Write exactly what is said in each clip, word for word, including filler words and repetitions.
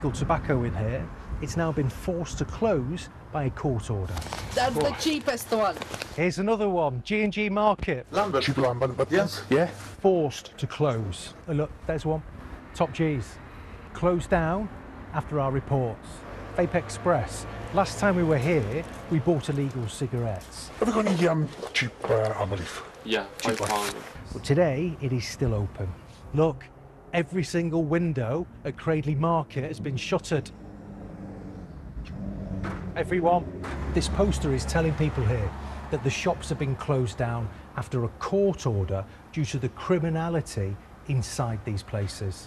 Tobacco in here. It's now been forced to close by a court order. That's the cheapest one. Here's another one, G and G Market. Lambert. Cheap Lambert, but Yes. Yeah. Forced to close. Oh, look, there's one. Top G's. Closed down after our reports. Vape Express. Last time we were here, we bought illegal cigarettes. Have we got any um, cheap uh, Amber Leaf? Yeah, five pound. But today, it is still open. Look, every single window at Cradley Market has been shuttered. Everyone, this poster is telling people here that the shops have been closed down after a court order due to the criminality inside these places.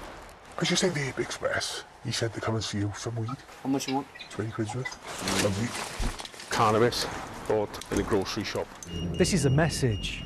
As you say, the Vape Express, he said to come and see you some weed. How much you want? twenty quid's worth. Lovely. Cannabis bought in a grocery shop. This is a message,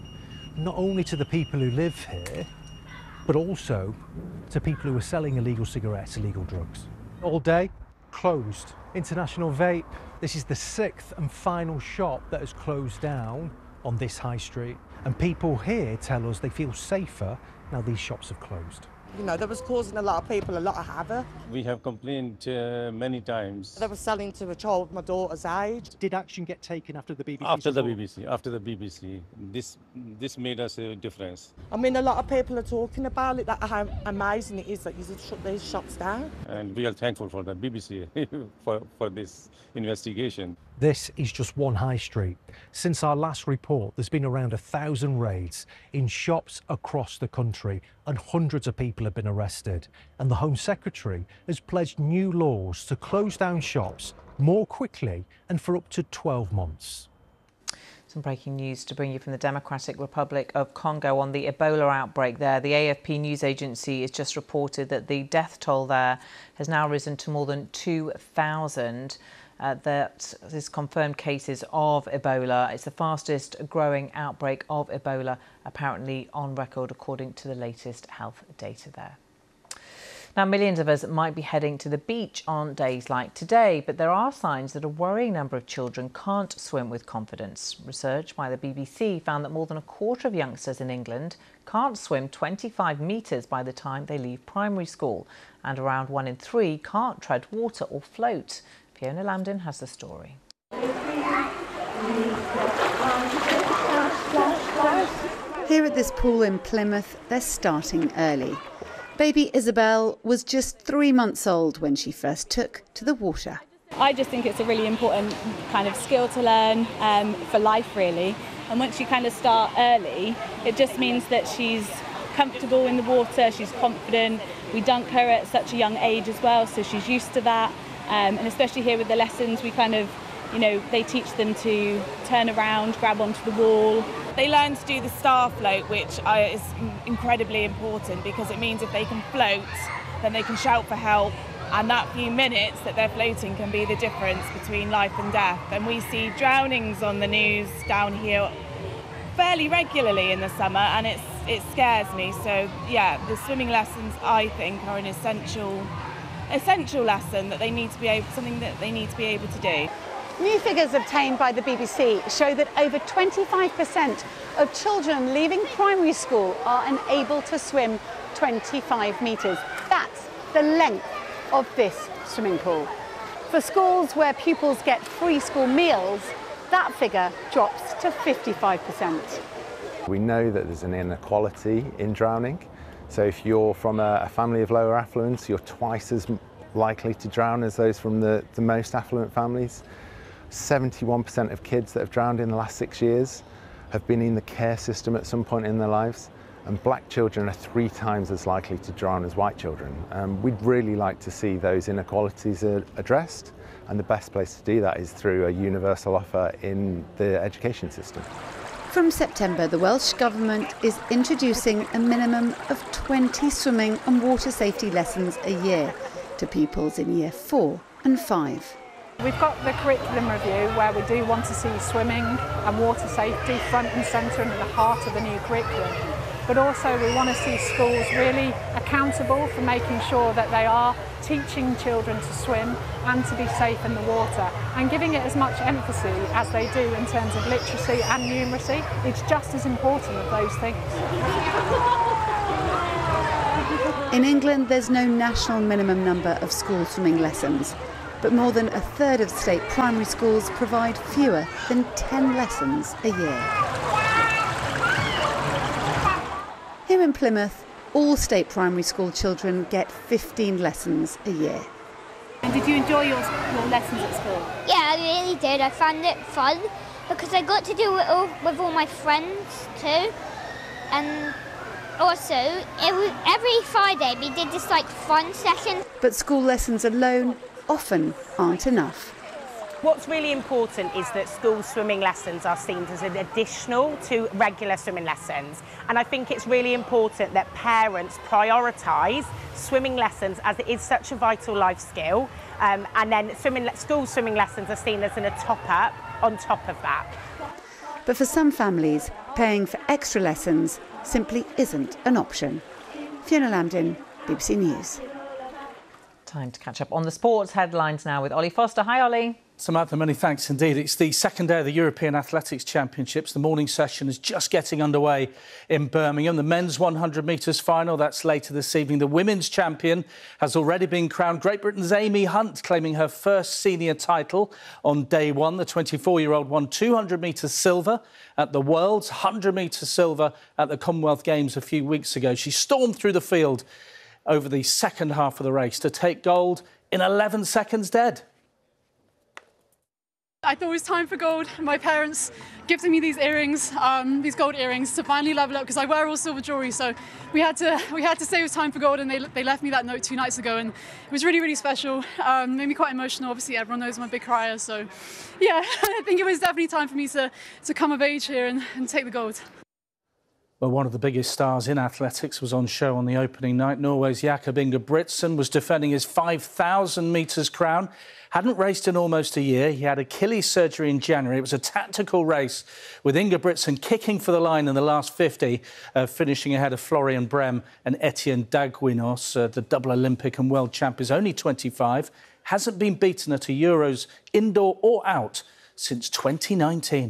not only to the people who live here, but also to people who are selling illegal cigarettes, illegal drugs. All day, closed. International Vape. This is the sixth and final shop that has closed down on this high street. And people here tell us they feel safer now these shops have closed. You know, that was causing a lot of people a lot of havoc. We have complained uh, many times. They were selling to a child my daughter's age. Did action get taken after the B B C? After the report? B B C, after the B B C, this this made us a difference. I mean, a lot of people are talking about it, that how amazing it is that you should shut these shops down. And we are thankful for the B B C for, for this investigation. This is just one high street. Since our last report, there's been around a thousand raids in shops across the country and hundreds of people have been arrested. And the Home Secretary has pledged new laws to close down shops more quickly and for up to twelve months. Some breaking news to bring you from the Democratic Republic of Congo on the Ebola outbreak there. The A F P news agency has just reported that the death toll there has now risen to more than two thousand. Uh, that is confirmed cases of Ebola. It's the fastest growing outbreak of Ebola apparently on record, according to the latest health data there. Now, millions of us might be heading to the beach on days like today, but there are signs that a worrying number of children can't swim with confidence. Research by the B B C found that more than a quarter of youngsters in England can't swim twenty-five metres by the time they leave primary school, and around one in three can't tread water or float. Fiona Lambden has the story. Here at this pool in Plymouth, they're starting early. Baby Isabel was just three months old when she first took to the water. I just think it's a really important kind of skill to learn um, for life, really. And once you kind of start early, it just means that she's comfortable in the water, she's confident. We dunk her at such a young age as well, so she's used to that. Um, and especially here with the lessons, we kind of, you know, they teach them to turn around, grab onto the wall. They learn to do the star float, which uh, is incredibly important because it means if they can float, then they can shout for help. And that few minutes that they're floating can be the difference between life and death. And we see drownings on the news down here fairly regularly in the summer, and it's, it scares me. So yeah, the swimming lessons, I think, are an essential essential lesson that they need to be able, something that they need to be able to do. New figures obtained by the B B C show that over twenty-five percent of children leaving primary school are unable to swim twenty-five metres. That's the length of this swimming pool. For schools where pupils get free school meals, that figure drops to fifty-five percent. We know that there's an inequality in drowning. So if you're from a, a family of lower affluence, you're twice as likely to drown as those from the, the most affluent families. seventy-one percent of kids that have drowned in the last six years have been in the care system at some point in their lives, and black children are three times as likely to drown as white children. Um, we'd really like to see those inequalities uh, addressed, and the best place to do that is through a universal offer in the education system. From September, the Welsh Government is introducing a minimum of twenty swimming and water safety lessons a year to pupils in year four and five. We've got the curriculum review where we do want to see swimming and water safety front and centre and at the heart of the new curriculum. But also we want to see schools really accountable for making sure that they are teaching children to swim and to be safe in the water, and giving it as much emphasis as they do in terms of literacy and numeracy. It's just as important as those things. In England, there's no national minimum number of school swimming lessons, but more than a third of state primary schools provide fewer than ten lessons a year. Here in Plymouth, all state primary school children get fifteen lessons a year. And did you enjoy your, your lessons at school? Yeah, I really did. I found it fun because I got to do it all with all my friends too. And also, every, every Friday we did this like fun session. But school lessons alone often aren't enough. What's really important is that school swimming lessons are seen as an additional to regular swimming lessons. And I think it's really important that parents prioritise swimming lessons as it is such a vital life skill. Um, and then swimming, school swimming lessons are seen as an, a top-up on top of that. But for some families, paying for extra lessons simply isn't an option. Fiona Lambdin, B B C News. Time to catch up on the sports headlines now with Ollie Foster. Hi, Ollie. Samantha, many thanks indeed. It's the second day of the European Athletics Championships. The morning session is just getting underway in Birmingham. The men's one hundred metres final, that's later this evening. The women's champion has already been crowned. Great Britain's Amy Hunt claiming her first senior title on day one. The twenty-four-year-old won two hundred metres silver at the Worlds, one hundred metres silver at the Commonwealth Games a few weeks ago. She stormed through the field over the second half of the race to take gold in eleven seconds dead. I thought it was time for gold. My parents gifted me these earrings, um, these gold earrings, to finally level up because I wear all silver jewellery. So we had to we had to say it was time for gold, and they they left me that note two nights ago, and it was really really special. Um, made me quite emotional. Obviously, everyone knows I'm a big crier, so yeah, I think it was definitely time for me to to come of age here and, and take the gold. Well, one of the biggest stars in athletics was on show on the opening night. Norway's Jakob Ingebrigtsen was defending his five thousand metres crown. Hadn't raced in almost a year. He had Achilles surgery in January. It was a tactical race with Ingebrigtsen kicking for the line in the last fifty, uh, finishing ahead of Florian Brem and Etienne Daguinos. Uh, the double Olympic and world champ is only twenty-five, hasn't been beaten at a Euros indoor or out since twenty nineteen.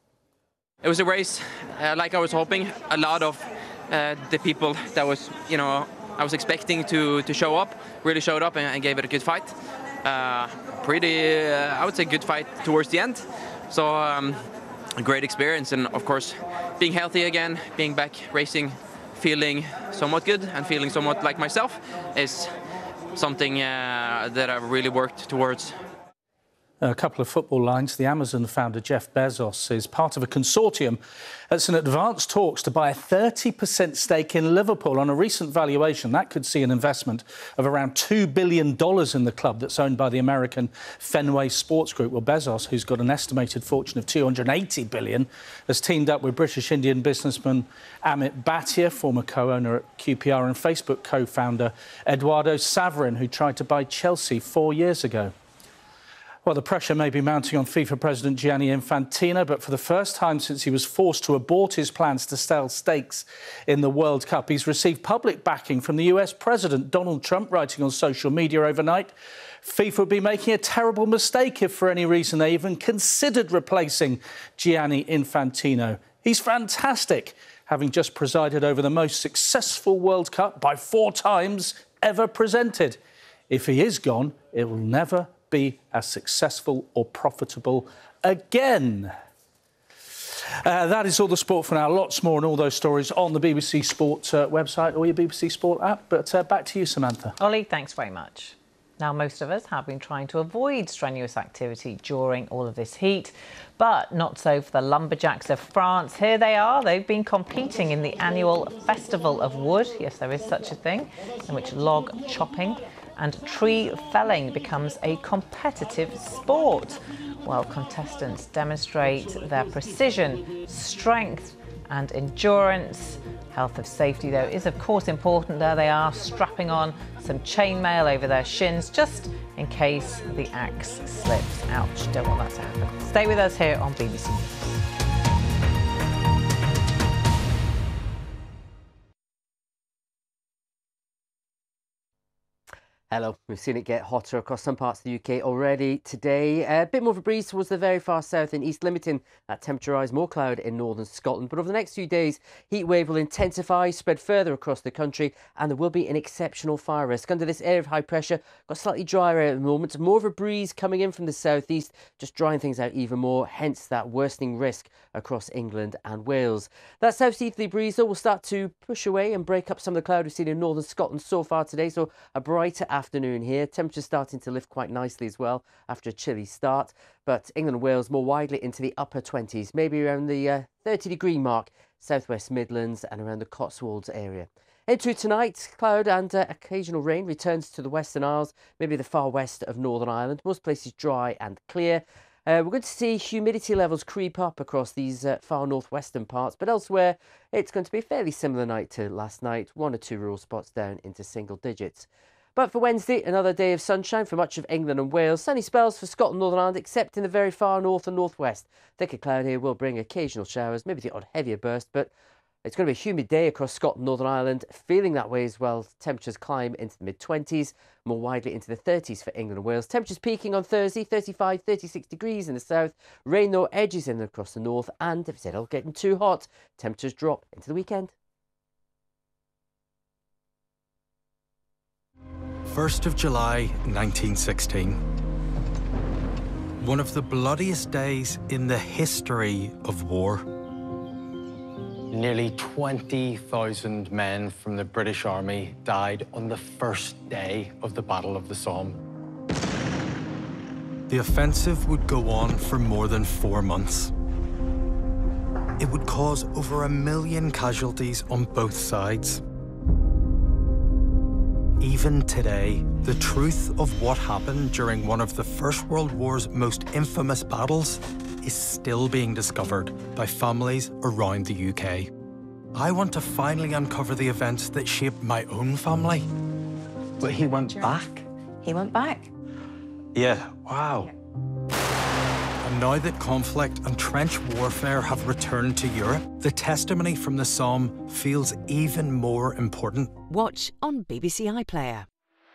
It was a race uh, like I was hoping. A lot of uh, the people that was, you know, I was expecting to, to show up really showed up and, and gave it a good fight. Uh, pretty, uh, I would say, good fight towards the end. So um, a great experience, and of course, being healthy again, being back racing, feeling somewhat good and feeling somewhat like myself is something uh, that I've really worked towards. A couple of football lines. The Amazon founder Jeff Bezos is part of a consortium that's in advanced talks to buy a thirty percent stake in Liverpool. On a recent valuation, that could see an investment of around two billion dollars in the club that's owned by the American Fenway Sports Group. Well, Bezos, who's got an estimated fortune of two hundred eighty billion dollars, has teamed up with British-Indian businessman Amit Bhatia, former co-owner at Q P R, and Facebook co-founder Eduardo Saverin, who tried to buy Chelsea four years ago. Well, the pressure may be mounting on FIFA President Gianni Infantino, but for the first time since he was forced to abort his plans to sell stakes in the World Cup, he's received public backing from the U S President Donald Trump, writing on social media overnight. FIFA would be making a terrible mistake if for any reason they even considered replacing Gianni Infantino. He's fantastic, having just presided over the most successful World Cup by four times ever presented. If he is gone, it will never be as successful or profitable again. Uh, that is all the sport for now. Lots more and all those stories on the B B C Sport uh, website or your B B C Sport app. But uh, back to you, Samantha. Ollie, thanks very much. Now, most of us have been trying to avoid strenuous activity during all of this heat, but not so for the Lumberjacks of France. Here they are. They've been competing in the annual Festival of Wood. Yes, there is such a thing, in which log chopping and tree felling becomes a competitive sport, while contestants demonstrate their precision, strength and endurance. Health and safety, though, is of course important. There they are, strapping on some chainmail over their shins, just in case the axe slips. Ouch, don't want that to happen. Stay with us here on B B C News. Hello, we've seen it get hotter across some parts of the U K already today. A bit more of a breeze towards the very far south and east, limiting that temperature rise, more cloud in northern Scotland. But over the next few days, heat wave will intensify, spread further across the country, and there will be an exceptional fire risk. Under this area of high pressure, got slightly drier at the moment, more of a breeze coming in from the southeast, just drying things out even more, hence that worsening risk across England and Wales. That southeasterly breeze, though, will start to push away and break up some of the cloud we've seen in northern Scotland so far today, so a brighter afternoon here. Temperatures starting to lift quite nicely as well after a chilly start, but England and Wales more widely into the upper twenties, maybe around the uh, thirty degree mark, southwest Midlands and around the Cotswolds area. Into tonight, cloud and uh, occasional rain returns to the Western Isles, maybe the far west of Northern Ireland. Most places dry and clear. Uh, we're going to see humidity levels creep up across these uh, far northwestern parts, but elsewhere it's going to be a fairly similar night to last night, one or two rural spots down into single digits. But for Wednesday, another day of sunshine for much of England and Wales. Sunny spells for Scotland, Northern Ireland, except in the very far north and northwest. Thicker cloud here will bring occasional showers, maybe the odd heavier burst, but it's going to be a humid day across Scotland, Northern Ireland, feeling that way as well. Temperatures climb into the mid twenties, more widely into the thirties for England and Wales. Temperatures peaking on Thursday, thirty-five, thirty-six degrees in the south. Rain, though, edges in across the north, and if it's all getting too hot, temperatures drop into the weekend. first of July nineteen sixteen. One of the bloodiest days in the history of war. Nearly twenty thousand men from the British Army died on the first day of the Battle of the Somme. The offensive would go on for more than four months. It would cause over a million casualties on both sides. Even today, the truth of what happened during one of the First World War's most infamous battles is still being discovered by families around the U K. I want to finally uncover the events that shaped my own family. But he went back? He went back. Yeah, wow. And now that conflict and trench warfare have returned to Europe, the testimony from the Somme feels even more important. Watch on B B C iPlayer.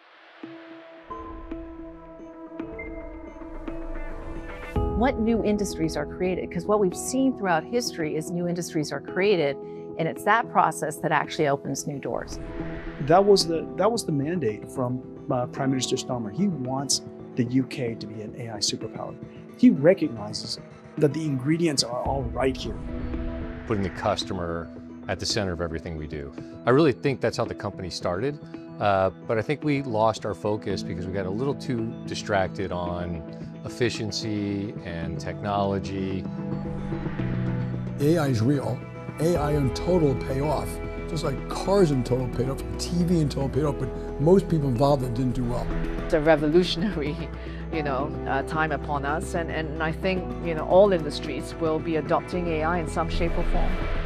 What new industries are created? Because what we've seen throughout history is new industries are created, and it's that process that actually opens new doors. That was the that was the mandate from uh, Prime Minister Starmer. He wants the U K to be an A I superpower. He recognizes that the ingredients are all right here. Putting the customer at the center of everything we do. I really think that's how the company started, uh, but I think we lost our focus because we got a little too distracted on efficiency and technology. A I is real. A I in total will pay off. Just like cars in total paid off, T V in total paid off, but most people involved that didn't do well. It's a revolutionary, you know, uh, time upon us, and, and I think, you know, all industries will be adopting A I in some shape or form.